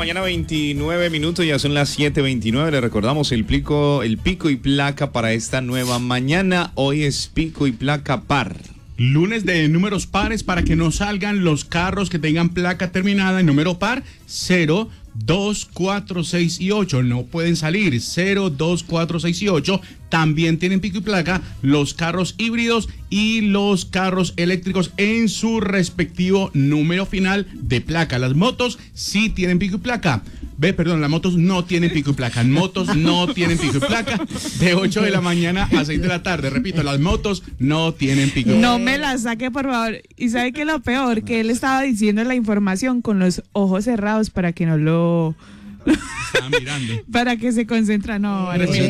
mañana, 29 minutos, ya son las 7:29. Le recordamos el pico y placa para esta nueva mañana. Hoy es pico y placa par. Lunes de números pares para que no salgan los carros que tengan placa terminada en número par 0, 2, 4, 6 y 8. No pueden salir 0, 2, 4, 6 y 8. También tienen pico y placa los carros híbridos y los carros eléctricos en su respectivo número final de placa. Las motos sí tienen pico y placa. Las motos no tienen pico y placa. Motos no tienen pico y placa. De 8 de la mañana a 6 de la tarde. Repito, las motos no tienen pico y placa. No me la saque, por favor. Y ¿sabe qué es lo peor? Que él estaba diciendo la información con los ojos cerrados para que no lo... Estaba mirando. Para que se concentra. No,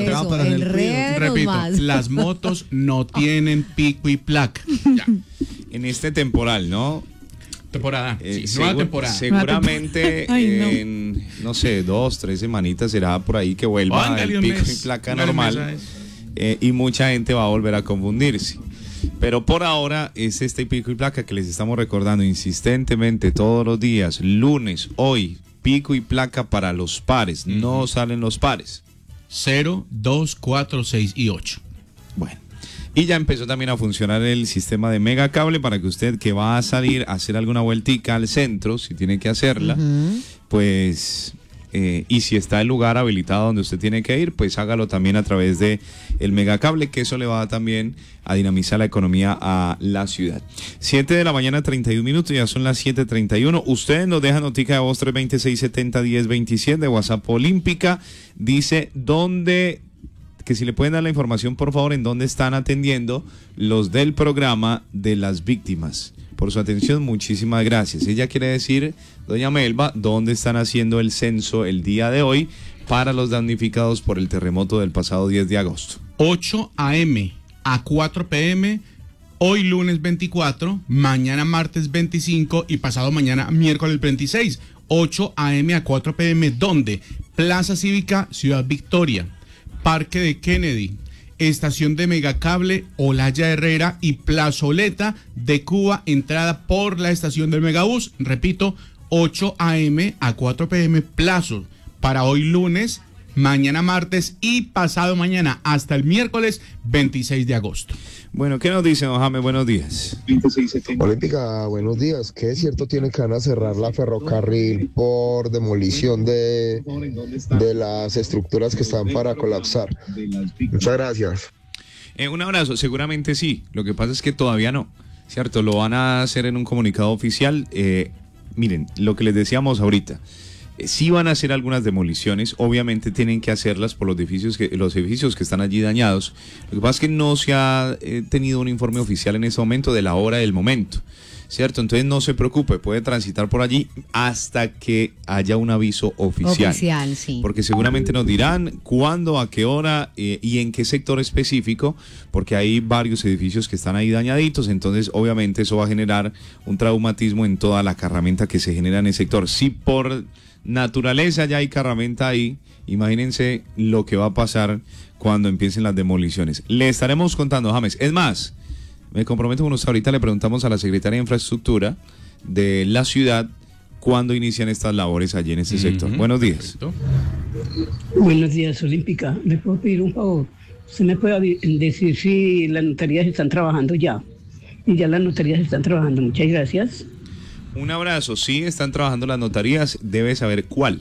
repito, las motos no tienen pico y placa. Ya. En este temporal, ¿no? Temporada, nueva temporada. Seguramente Ay, en, no sé, 2, 3 semanitas será por ahí que vuelva el pico y placa normal. Y mucha gente va a volver a confundirse. Pero por ahora es este pico y placa que les estamos recordando insistentemente todos los días. Lunes, hoy, pico y placa para los pares. No salen los pares. 0, 2, 4, 6 y 8. Bueno. Y ya empezó también a funcionar el sistema de Megacable para que usted que va a salir a hacer alguna vueltica al centro, si tiene que hacerla, pues, y si está el lugar habilitado donde usted tiene que ir, pues hágalo también a través de el Megacable, que eso le va también a dinamizar la economía a la ciudad. 7 de la mañana, 31 minutos, ya son las 7:31. Ustedes nos dejan notica de voz 326-70-1027 de WhatsApp Olímpica. Dice que si le pueden dar la información, por favor, en dónde están atendiendo los del programa de las víctimas. Por su atención, muchísimas gracias. Ella quiere decir, doña Melba, dónde están haciendo el censo el día de hoy para los damnificados por el terremoto del pasado 10 de agosto. 8 a.m. a 4 p.m., hoy lunes 24, mañana martes 25 y pasado mañana miércoles 26. 8 a.m. a 4 p.m., ¿dónde? Plaza Cívica, Ciudad Victoria. Parque de Kennedy, estación de Megacable, Olaya Herrera y Plazoleta de Cuba, entrada por la estación del Megabús. Repito, 8 a.m. a 4 p.m. plazo para hoy lunes, mañana martes y pasado mañana hasta el miércoles 26 de agosto. Bueno, ¿qué nos dice, don Jaime? Buenos días. Olímpica, buenos días. ¿Qué es cierto tiene que van a cerrar la ferrocarril por demolición de las estructuras que están para colapsar? Muchas gracias. Un abrazo, seguramente sí. Lo que pasa es que todavía no, ¿cierto? Lo van a hacer en un comunicado oficial. Miren, lo que les decíamos ahorita. Sí van a hacer algunas demoliciones, obviamente tienen que hacerlas por los edificios que están allí dañados. Lo que pasa es que no se ha tenido un informe oficial en ese momento de la hora del momento, ¿cierto? Entonces no se preocupe, puede transitar por allí hasta que haya un aviso oficial. Sí. Porque seguramente nos dirán cuándo, a qué hora y en qué sector específico, porque hay varios edificios que están ahí dañaditos, entonces obviamente eso va a generar un traumatismo en toda la carramenta que se genera en el sector. Si por naturaleza ya hay carramenta ahí, imagínense lo que va a pasar cuando empiecen las demoliciones. Le estaremos contando, James. Es más, me comprometo con usted, ahorita le preguntamos a la secretaria de Infraestructura de la ciudad cuándo inician estas labores allí en este sector. Buenos días. Buenos días, Olímpica. ¿Le puedo pedir un favor? ¿Usted me puede decir si las notarías están trabajando ya? Y ya las notarías están trabajando. Muchas gracias. Un abrazo. Sí, están trabajando las notarías. Debe saber cuál.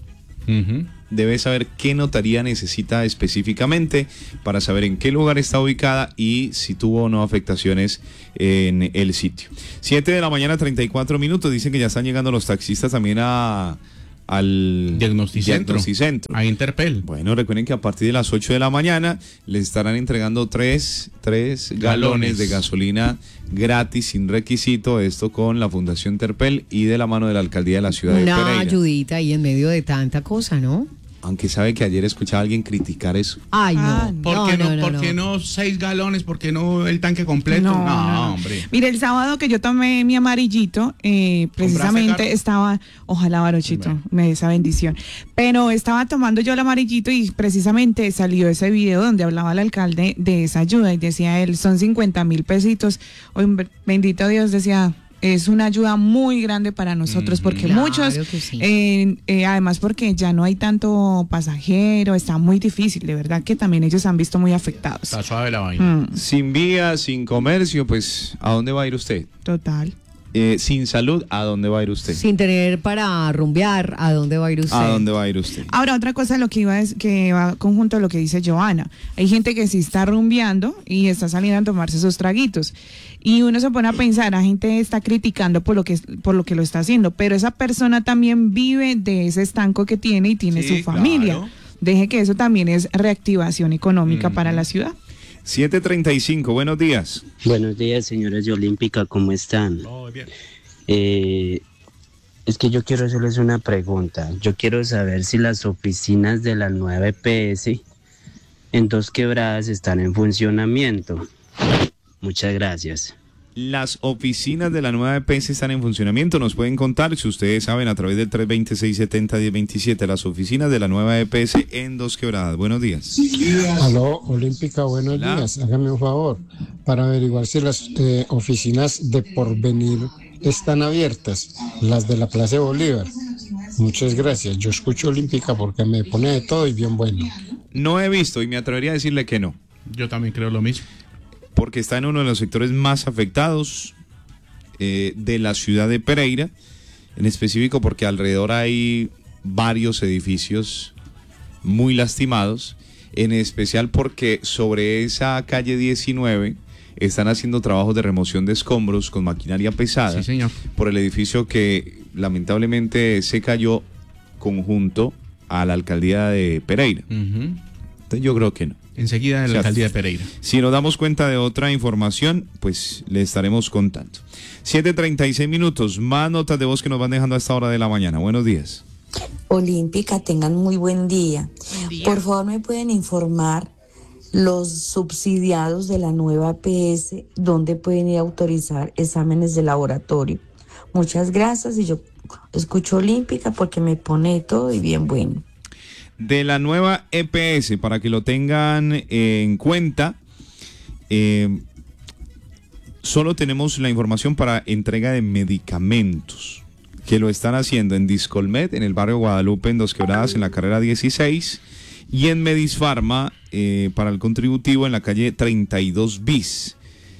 Debe saber qué notaría necesita específicamente para saber en qué lugar está ubicada y si tuvo o no afectaciones en el sitio. 7 de la mañana, 34 minutos. Dicen que ya están llegando los taxistas también al Diagnosticentro. A Interpel. Bueno, recuerden que a partir de las 8 de la mañana les estarán entregando 3 galones de gasolina gratis, sin requisito, esto con la Fundación Interpel y de la mano de la Alcaldía de la Ciudad de Pereira. Una ayudita ahí en medio de tanta cosa, ¿no? Aunque sabe que ayer escuchaba a alguien criticar eso. Ay, no. ¿Por qué no 6 galones? ¿Por qué no el tanque completo? No, hombre. Mire, el sábado que yo tomé mi amarillito, precisamente estaba, ojalá Barochito, me dé esa bendición, pero estaba tomando yo el amarillito y precisamente salió ese video donde hablaba el alcalde de esa ayuda y decía él, son 50,000 pesitos. Hoy, bendito Dios, decía, es una ayuda muy grande para nosotros, porque Claro muchos, que sí. además porque ya no hay tanto pasajero, está muy difícil, de verdad que también ellos han visto muy afectados. Está suave la vaina. Sin vías, sin comercio, pues, ¿a dónde va a ir usted? Total. Sin salud, ¿a dónde va a ir usted? Sin tener para rumbear, ¿a dónde va a ir usted? ¿A dónde va a ir usted? Ahora, otra cosa, lo que iba es que va conjunto a lo que dice Joana. Hay gente que sí está rumbeando y está saliendo a tomarse sus traguitos. Y uno se pone a pensar, la gente está criticando por lo que lo está haciendo, pero esa persona también vive de ese estanco que tiene y tiene Sí, su familia. claro. Deje que eso también es reactivación económica para la ciudad. 7:35, buenos días. Buenos días, señores de Olímpica, ¿cómo están? Muy bien. Es que yo quiero hacerles una pregunta. Yo quiero saber si las oficinas de la nueva EPS en Dos Quebradas están en funcionamiento. Muchas gracias. Las oficinas de la nueva EPS están en funcionamiento. Nos pueden contar, si ustedes saben, a través del 320-670-1027, las oficinas de la nueva EPS en Dos Quebradas. Buenos días. Aló, Olímpica, buenos Hola. días. Hágame un favor para averiguar si las oficinas de Porvenir están abiertas, las de la Plaza de Bolívar. Muchas gracias. Yo escucho Olímpica porque me pone de todo y bien bueno. No he visto y me atrevería a decirle que no, Yo también creo lo mismo. porque está en uno de los sectores más afectados de la ciudad de Pereira, en específico porque alrededor hay varios edificios muy lastimados, en especial porque sobre esa calle 19 están haciendo trabajos de remoción de escombros con maquinaria pesada. Sí, señor. Por el edificio que lamentablemente se cayó conjunto a la alcaldía de Pereira. Ujú. Entonces yo creo que no. Enseguida de la O sea, alcaldía de Pereira. Si nos damos cuenta de otra información, pues le estaremos contando. 7:36 minutos, más notas de voz que nos van dejando a esta hora de la mañana. Buenos días. Olímpica, tengan muy buen día. Por favor, me pueden informar los subsidiados de la nueva PS, dónde pueden ir a autorizar exámenes de laboratorio. Muchas gracias y yo escucho Olímpica porque me pone de todo y bien bueno. De la nueva EPS, para que lo tengan en cuenta, solo tenemos la información para entrega de medicamentos, que lo están haciendo en Discolmed, en el barrio Guadalupe, en Dos Quebradas, en la carrera 16, y en Medisfarma, para el contributivo, en la calle 32 bis,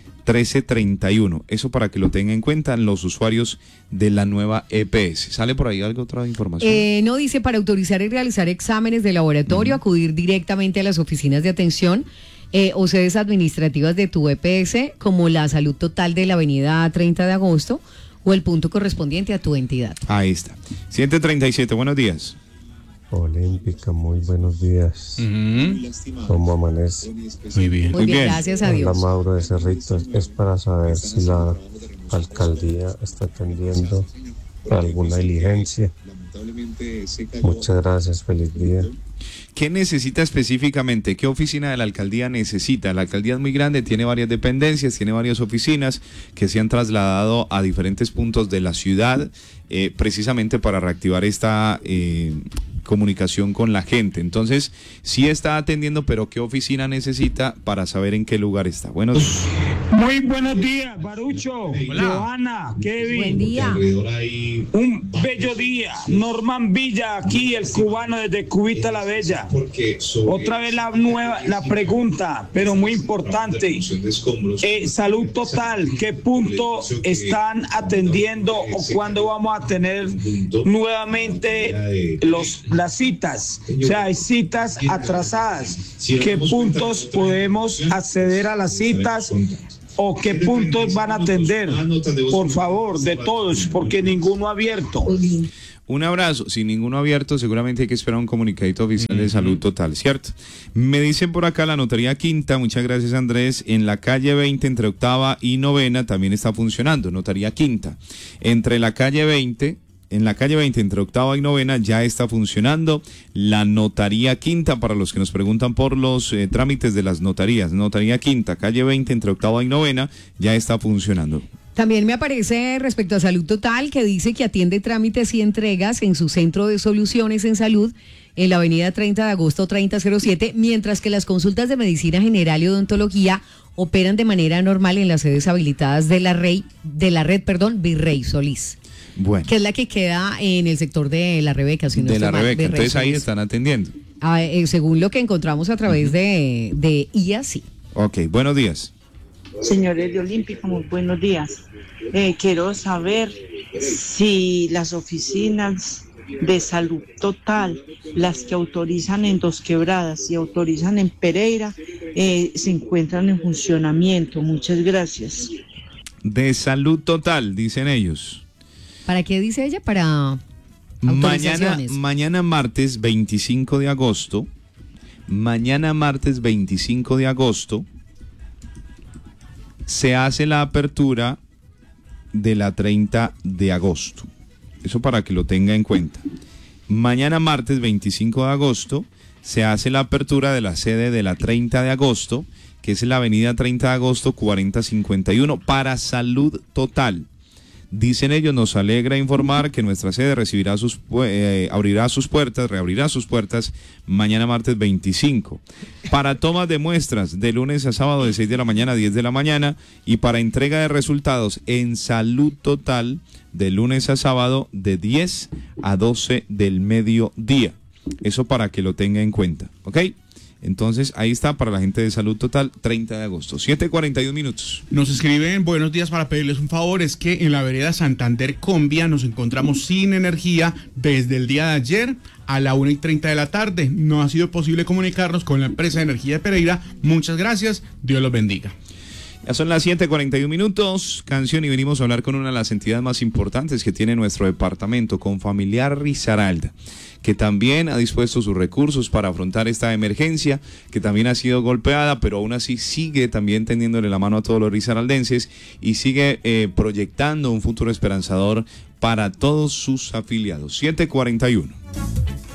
1331. Eso para que lo tengan en cuenta los usuarios de la nueva EPS. ¿Sale por ahí algo, otra información? No dice para autorizar y realizar exámenes de laboratorio, acudir directamente a las oficinas de atención o sedes administrativas de tu EPS, como la Salud Total de la avenida 30 de agosto o el punto correspondiente a tu entidad. Ahí está. 7:37, buenos días. Olímpica, muy buenos días. Ujú. ¿Cómo amanece? Muy bien. Muy bien, gracias a Hola, Dios. Mauro de Cerrito. Es para saber si la alcaldía está atendiendo alguna diligencia. Muchas gracias, feliz día. ¿Qué necesita específicamente? ¿Qué oficina de la alcaldía necesita? La alcaldía es muy grande, tiene varias dependencias, tiene varias oficinas que se han trasladado a diferentes puntos de la ciudad, precisamente para reactivar esta comunicación con la gente. Entonces, sí está atendiendo, pero ¿qué oficina necesita para saber en qué lugar está? Bueno, Muy buenos días, Barucho, Joana, Kevin. Buen día. Un bello día. Norman Villa, aquí el cubano desde Cubita la Bella. Otra vez la pregunta, pero muy importante. Salud Total, ¿qué punto están atendiendo o cuándo vamos a tener nuevamente las citas? O sea, hay citas atrasadas. ¿Qué puntos podemos acceder a las citas? ¿O qué puntos van a atender? Por favor, de todos, porque ninguno abierto. un abrazo. Sin ninguno abierto, seguramente hay que esperar un comunicadito oficial de Salud Total, ¿cierto? Me dicen por acá la Notaría Quinta, muchas gracias Andrés, en la calle 20 entre octava y novena también está funcionando, Notaría Quinta. Entre la calle 20... En la calle 20, entre octava y novena, ya está funcionando la Notaría Quinta, para los que nos preguntan por los trámites de las notarías. Notaría Quinta, calle 20, entre octava y novena, ya está funcionando. También me aparece respecto a Salud Total, que dice que atiende trámites y entregas en su centro de soluciones en salud en la avenida 30 de agosto 3007, mientras que las consultas de medicina general y odontología operan de manera normal en las sedes habilitadas de la red Virrey Solís. Bueno. Que es la que queda en el sector de la Rebeca. Si no de la estoy mal, Rebeca, Virrey entonces ahí Solís. están atendiendo. Según lo que encontramos a través de IA, sí. Ok, buenos días. Señores de Olímpica, muy buenos días. Quiero saber si las oficinas de Salud Total, las que autorizan en Dos Quebradas y autorizan en Pereira, se encuentran en funcionamiento. Muchas gracias. De Salud Total, dicen ellos. ¿Para qué dice ella? Para autorizaciones. Mañana martes 25 de agosto. Mañana martes 25 de agosto se hace la apertura de la 30 de agosto. Eso para que lo tenga en cuenta. Mañana martes 25 de agosto se hace la apertura de la sede de la 30 de agosto, que es en la avenida 30 de agosto 4051 para Salud Total. Dicen ellos, nos alegra informar que nuestra sede reabrirá sus puertas mañana martes 25. Para tomas de muestras de lunes a sábado de 6 de la mañana a 10 de la mañana y para entrega de resultados en Salud Total de lunes a sábado de 10 a 12 del mediodía. Eso para que lo tenga en cuenta, ¿ok? Entonces, ahí está para la gente de Salud Total, 30 de agosto, 7:41 minutos. Nos escriben, buenos días, para pedirles un favor, es que en la vereda Santander Combia nos encontramos sin energía desde el día de ayer a la 1:30 de la tarde. No ha sido posible comunicarnos con la empresa de energía de Pereira. Muchas gracias, Dios los bendiga. Ya son las 7:41 minutos, canción, y venimos a hablar con una de las entidades más importantes que tiene nuestro departamento, con Familiar Risaralda, que también ha dispuesto sus recursos para afrontar esta emergencia, que también ha sido golpeada, pero aún así sigue también tendiéndole la mano a todos los risaraldenses y sigue proyectando un futuro esperanzador para todos sus afiliados. 7:41.